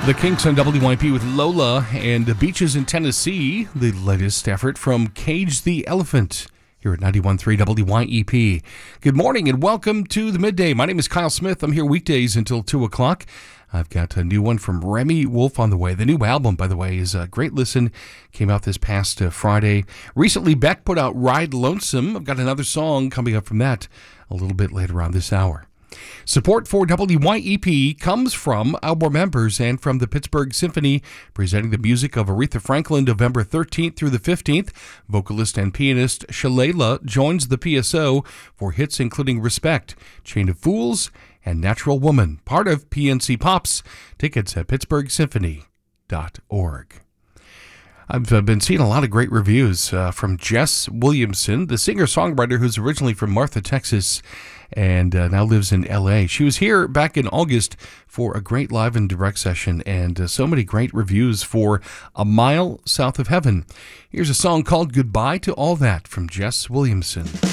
The Kinks on WYP with Lola and the Beaches in Tennessee, the latest effort from Cage the Elephant here at 91.3 WYEP. Good morning and welcome to the midday. My name is Kyle Smith. I'm here weekdays until 2 o'clock. I've got a new one from Remi Wolf on the way. The new album, by the way, is a great listen. Came out this past Friday. Recently, Beck put out Ride Lonesome. I've got another song coming up from that a little bit later on this hour. Support for WYEP comes from our members and from the Pittsburgh Symphony, presenting the music of Aretha Franklin November 13th through the 15th. Vocalist and pianist Shalala joins the PSO for hits including Respect, Chain of Fools, and Natural Woman, part of PNC Pops. Tickets at pittsburghsymphony.org. I've been seeing a lot of great reviews from Jess Williamson, the singer-songwriter who's originally from Martha, Texas, and now lives in L.A. She was here back in August for a great live and direct session, and so many great reviews for A Mile South of Heaven. Here's a song called Goodbye to All That from Jess Williamson.